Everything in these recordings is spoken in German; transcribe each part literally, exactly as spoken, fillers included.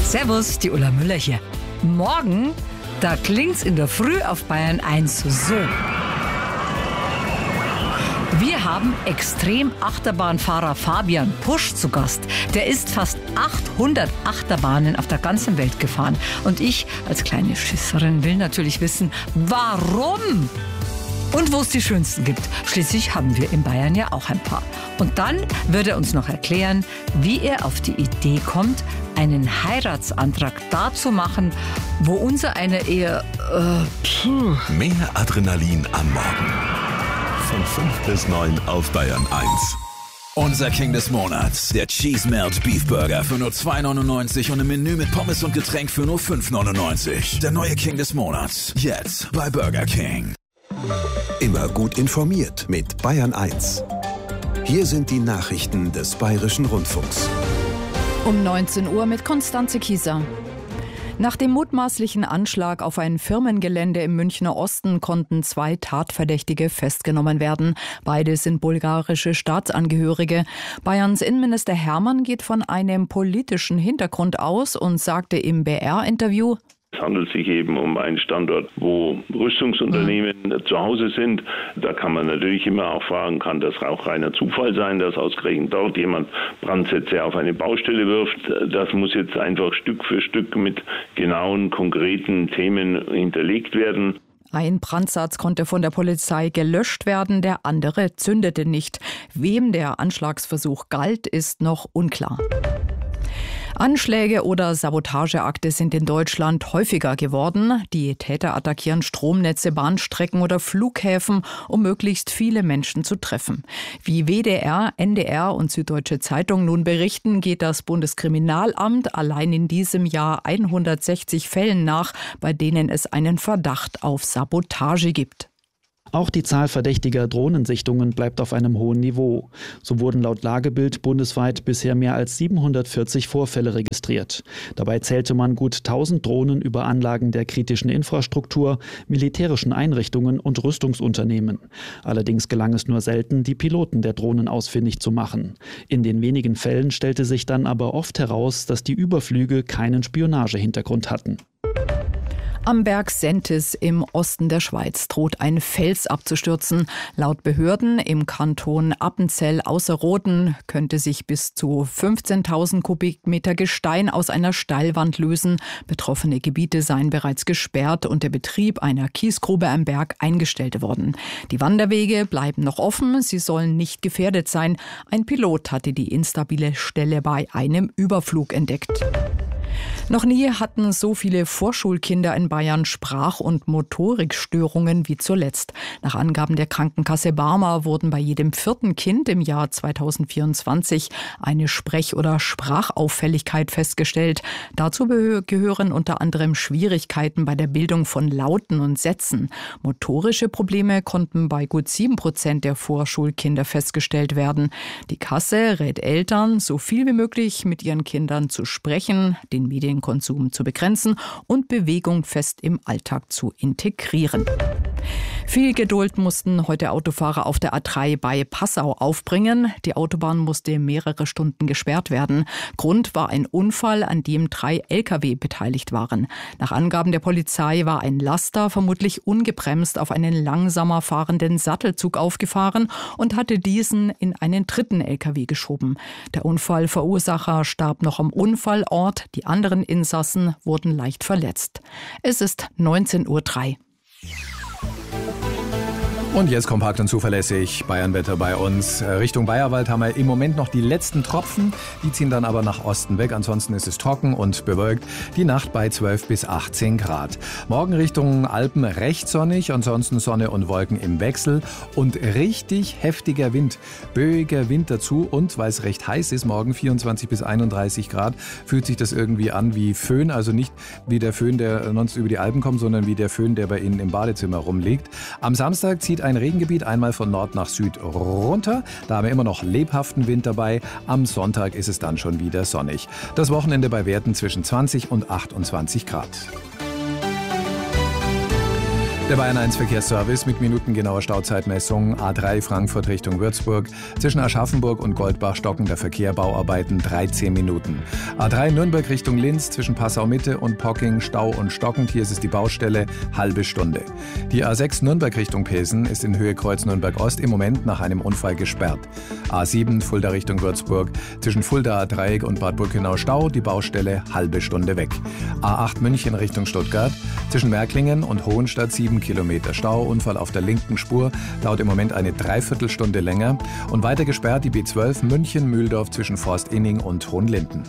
Servus, die Ulla Müller hier. Morgen, da klingt's in der Früh auf Bayern eins so. Wir haben Extrem-Achterbahnfahrer Fabian Pusch zu Gast. Der ist fast achthundert Achterbahnen auf der ganzen Welt gefahren. Und ich als kleine Schisserin will natürlich wissen, warum? Und wo es die schönsten gibt. Schließlich haben wir in Bayern ja auch ein paar. Und dann wird er uns noch erklären, wie er auf die Idee kommt, einen Heiratsantrag da zu machen, wo unser einer eher... Äh, Mehr Adrenalin am Morgen. Von fünf bis neun auf Bayern eins. Unser King des Monats, der Cheese Melt Beef Burger für nur zwei neunundneunzig und ein Menü mit Pommes und Getränk für nur fünf neunundneunzig. Der neue King des Monats, jetzt bei Burger King. Immer gut informiert mit Bayern eins. Hier sind die Nachrichten des Bayerischen Rundfunks. Um neunzehn Uhr mit Konstanze Kieser. Nach dem mutmaßlichen Anschlag auf ein Firmengelände im Münchner Osten konnten zwei Tatverdächtige festgenommen werden. Beide sind bulgarische Staatsangehörige. Bayerns Innenminister Hermann geht von einem politischen Hintergrund aus und sagte im B R-Interview: Es handelt sich eben um einen Standort, wo Rüstungsunternehmen mhm. zu Hause sind. Da kann man natürlich immer auch fragen, kann das auch reiner Zufall sein, dass ausgerechnet dort jemand Brandsätze auf eine Baustelle wirft. Das muss jetzt einfach Stück für Stück mit genauen, konkreten Themen hinterlegt werden. Ein Brandsatz konnte von der Polizei gelöscht werden, der andere zündete nicht. Wem der Anschlagsversuch galt, ist noch unklar. Anschläge oder Sabotageakte sind in Deutschland häufiger geworden. Die Täter attackieren Stromnetze, Bahnstrecken oder Flughäfen, um möglichst viele Menschen zu treffen. Wie W D R, N D R und Süddeutsche Zeitung nun berichten, geht das Bundeskriminalamt allein in diesem Jahr hundertsechzig Fällen nach, bei denen es einen Verdacht auf Sabotage gibt. Auch die Zahl verdächtiger Drohnensichtungen bleibt auf einem hohen Niveau. So wurden laut Lagebild bundesweit bisher mehr als siebenhundertvierzig Vorfälle registriert. Dabei zählte man gut tausend Drohnen über Anlagen der kritischen Infrastruktur, militärischen Einrichtungen und Rüstungsunternehmen. Allerdings gelang es nur selten, die Piloten der Drohnen ausfindig zu machen. In den wenigen Fällen stellte sich dann aber oft heraus, dass die Überflüge keinen Spionagehintergrund hatten. Am Berg Sentis im Osten der Schweiz droht ein Fels abzustürzen. Laut Behörden im Kanton Appenzell Ausserrhoden könnte sich bis zu fünfzehntausend Kubikmeter Gestein aus einer Steilwand lösen. Betroffene Gebiete seien bereits gesperrt und der Betrieb einer Kiesgrube am Berg eingestellt worden. Die Wanderwege bleiben noch offen, sie sollen nicht gefährdet sein. Ein Pilot hatte die instabile Stelle bei einem Überflug entdeckt. Noch nie hatten so viele Vorschulkinder in Bayern Sprach- und Motorikstörungen wie zuletzt. Nach Angaben der Krankenkasse Barmer wurden bei jedem vierten Kind im Jahr zweitausendvierundzwanzig eine Sprech- oder Sprachauffälligkeit festgestellt. Dazu gehören unter anderem Schwierigkeiten bei der Bildung von Lauten und Sätzen. Motorische Probleme konnten bei gut sieben Prozent der Vorschulkinder festgestellt werden. Die Kasse rät Eltern, so viel wie möglich mit ihren Kindern zu sprechen, den Medienkonsum zu begrenzen und Bewegung fest im Alltag zu integrieren. Viel Geduld mussten heute Autofahrer auf der A drei bei Passau aufbringen. Die Autobahn musste mehrere Stunden gesperrt werden. Grund war ein Unfall, an dem drei L K W beteiligt waren. Nach Angaben der Polizei war ein Laster vermutlich ungebremst auf einen langsamer fahrenden Sattelzug aufgefahren und hatte diesen in einen dritten L K W geschoben. Der Unfallverursacher starb noch am Unfallort. Die anderen Insassen wurden leicht verletzt. Es ist neunzehn Uhr drei. Und jetzt kompakt und zuverlässig Bayernwetter bei uns. Richtung Bayerwald haben wir im Moment noch die letzten Tropfen. Die ziehen dann aber nach Osten weg. Ansonsten ist es trocken und bewölkt. Die Nacht bei zwölf bis achtzehn Grad. Morgen Richtung Alpen recht sonnig. Ansonsten Sonne und Wolken im Wechsel. Und richtig heftiger Wind. Böiger Wind dazu. Und weil es recht heiß ist, morgen vierundzwanzig bis einunddreißig Grad, fühlt sich das irgendwie an wie Föhn. Also nicht wie der Föhn, der sonst über die Alpen kommt, sondern wie der Föhn, der bei Ihnen im Badezimmer rumliegt. Am Samstag zieht ein Regengebiet einmal von Nord nach Süd runter. Da haben wir immer noch lebhaften Wind dabei. Am Sonntag ist es dann schon wieder sonnig. Das Wochenende bei Werten zwischen zwanzig und achtundzwanzig Grad. Der Bayern eins Verkehrsservice mit minutengenauer Stauzeitmessung. A drei Frankfurt Richtung Würzburg. Zwischen Aschaffenburg und Goldbach stockender Verkehr, Bauarbeiten dreizehn Minuten. A drei Nürnberg Richtung Linz zwischen Passau Mitte und Pocking Stau und stockend. Hier ist es die Baustelle, halbe Stunde. Die A sechs Nürnberg Richtung Pilsen ist in Höhe Kreuz Nürnberg Ost im Moment nach einem Unfall gesperrt. A sieben Fulda Richtung Würzburg. Zwischen Fulda Dreieck und Bad Burkenau Stau, die Baustelle halbe Stunde weg. A acht München Richtung Stuttgart. Zwischen Märklingen und Hohenstadt sieben Kilometer Stau, Unfall auf der linken Spur, dauert im Moment eine Dreiviertelstunde länger. Und weiter gesperrt die B zwölf München-Mühldorf zwischen Forst-Inning und Hohenlinden.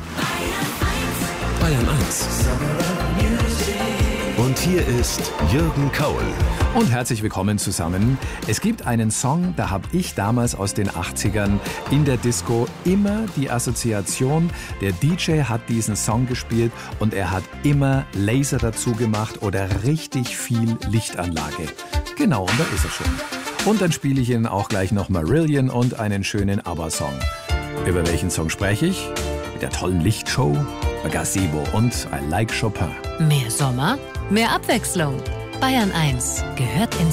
Bayern eins. Und hier ist Jürgen Kaul. Und herzlich willkommen zusammen. Es gibt einen Song, da habe ich damals aus den achtzigern in der Disco immer die Assoziation, der D J hat diesen Song gespielt und er hat immer Laser dazu gemacht oder richtig viel Lichtanlage. Genau, und da ist er schon. Und dann spiele ich Ihnen auch gleich noch Marillion und einen schönen ABBA-Song. Über welchen Song spreche ich? Mit der tollen Lichtshow, Gazebo und I Like Chopin. Mehr Sommer, mehr Abwechslung. Bayern eins gehört ins